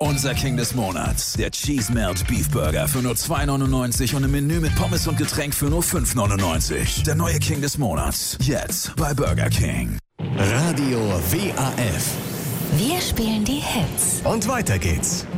Unser King des Monats, der Cheese Melt Beef Burger für nur 2,99 und im Menü mit Pommes und Getränk für nur 5,99. Der neue King des Monats, jetzt bei Burger King. Radio WAF. Wir spielen die Hits. Und weiter geht's.